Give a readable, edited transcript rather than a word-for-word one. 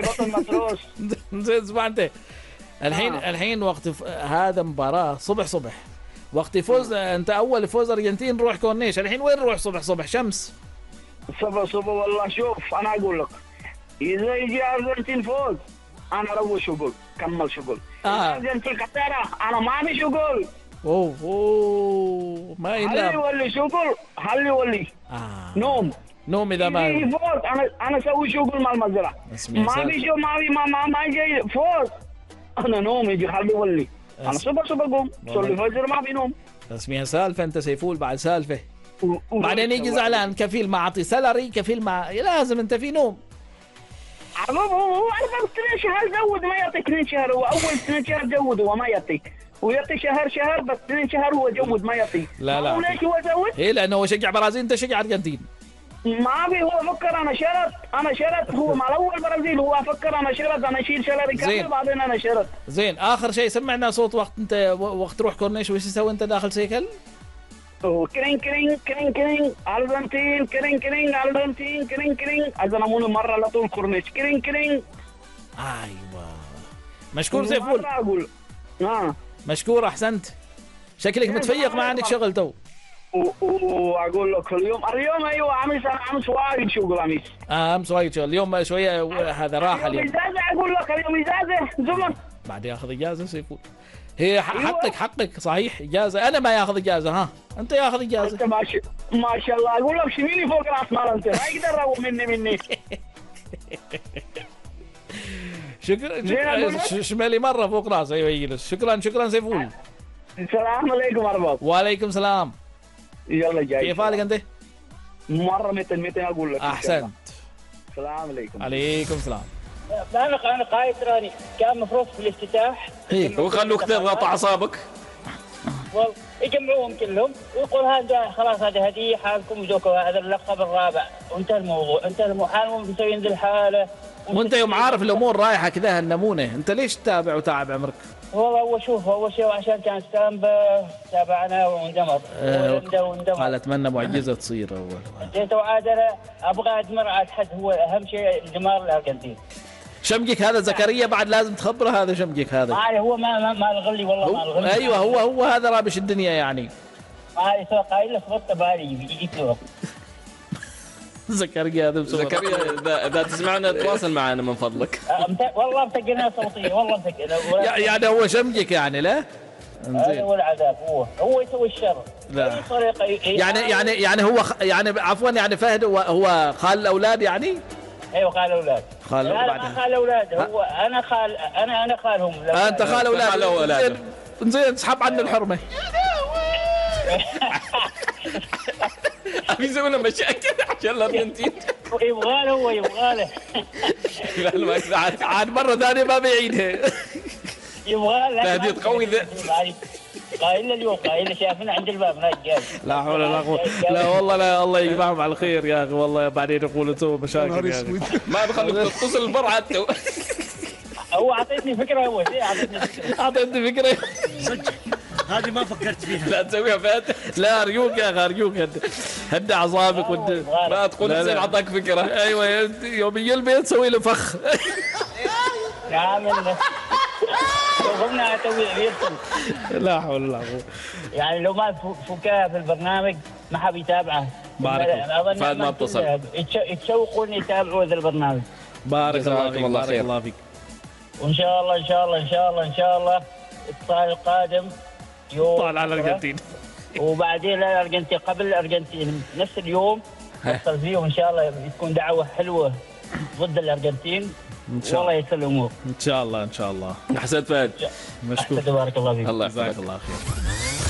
بطل متروس. زين اسمع انت الحين وقت هذا مباراة صبح وقت يفوز انت اول فوز ارجنتين نروح كورنيش. الحين وين نروح صبح شمس؟ صبح والله. شوف انا اقول لك اذا يجي ارجنتين فوز انا اروح شغل كمل شغل. ارجنتين خساره انا ما في شغل. اوه ما يلعب. هل يولي شغل هل يولي نوم اذا ما فوز انا اسوي شغل مع المزرعه. ما في شو ما يجي فوز انا نوم يجي هل يولي. انا صبح قوم صلي الفجر ما في نوم. اسمها سالفه انت سيفول بعد سالفه بعدين يجي زعلان كفيل ما اعطي سالري كفيل ما لازم انت في نوم. هو 2 شهر زود ما يعطيك 2 شهر. هو اول 2 شهر زود هو ما يعطيك ويعطي شهر بس 2 شهر هو زود ما يعطيك. لا ليش هو زود؟ ايه لانه هو شجع برازيل انت شجع ارجنتين. ما في هو فكر انا شرط هو مع الاول برازيل هو فكر انا شرط انا اشيل سالري كامل بعدين انا شرط. زين اخر شيء سمعنا صوت وقت انت وقت تروح كورنيش وش تسوي انت داخل سيكل؟ كرين ارجنتين كرين ارجنتين كرين ازنمون مره على طول كورنيش كرين. ايوه مشكور سيفول. اقول مشكور احسنت. شكلك متفيق ما عندك شغل تو. واقول لك اليوم ايوه امس وايد شغل امس وايد شغل. اليوم شويه هذا راحه اليوم. اجازه اقول لك اليوم اجازه زمن بعد ياخذ اجازه سيفول. هي حقك صحيح اجازه. انا ما ياخذ اجازه انت ياخذ اجازه. انت ما شاء الله اقول لك شميلي فوق راس مال انت ما يقدر يروح مني. شكرا شمالي مره فوق راسه. ايوه يجلس. شكرا سيفول. السلام عليكم ارباب. وعليكم السلام. يلا جاي. كيف حالك انت؟ مره متى اقول لك. احسنت. السلام عليكم. عليكم السلام. انا قايد راني كان مفروض في الافتتاح وخلوك تضغط اعصابك. والله يجمعوهم كلهم ويقول هذا خلاص هذه هديه حالكم وذوقوا هذا اللقب الرابع وانتهى الموضوع. حالهم مسويين ذي الحاله. وانت يوم عارف الامور رايحه كذا هالنمونه انت ليش تتابع وتعب عمرك؟ والله اول شيء عشان كان سامبا تابعنا واندمر. قال اتمنى معجزه تصير اول. جيت وعاد انا ابغى ادمر عاد حد. هو اهم شيء دمار الارجنتين. شمقك هذا زكريا بعد لازم تخبره. هذا شمقك هذا هو ما الغلي والله ما الغلي. ايوه هو هذا رابش الدنيا يعني. ما يسوق قايل لك بطه بالي يجيك له. زكريا هذا زكريا اذا تسمعنا تواصل معنا من فضلك. والله مسجلنا صوتيه والله مسجلنا. يعني هو شمقك يعني لا؟ هذا هو العذاب. هو يسوي الشر باي طريقه. يعني هو يعني عفوا يعني فهد هو خال الاولاد يعني. ايوه خال الاولاد. لا ما خال الاولاد. هو انا خالهم. انت خال اولاد. زين اسحب عنا الحرمه. يسوون مشاكل عشان الارجنتين. يبغاله عاد مره ثانيه ما بيعيدها. يبغاله تهديد قوي ذا. قايل اليوم شافنا عند الباب رجال. لا حول ولا قوه. لا والله لا الله يجمعهم على الخير يا اخي. والله بعدين يقولوا سووا مشاكل يعني. ما بخليك تتصل البرعه. هو اعطيتني فكره. اعطيتني فكره. هذه ما فكرت فيها. لا تسويها فات. لا ارجوك يا اخي ارجوك هدي اعصابك ما تقول حسين اعطاك فكره. ايوه يوم يجي البيت سوي له فخ. يا عم قمنا اسوي يرسم. لا حول ولا قوه. يعني لو ما فكاها في البرنامج ما حد يتابعه. بارك الله. فهد ما اتصل. يتشوقون يتابعوا هذا البرنامج. بارك الله فيك. وان شاء الله الاتصال القادم يوم طال على الارجنتين. وبعدين الارجنتين قبل الارجنتين نفس اليوم نتصل فيهم ان شاء الله تكون دعوه حلوه ضد الارجنتين. والله يسر الامور ان شاء الله. احسنت فهد. مشكور. بارك الله فيك. الله جزاك الله خير.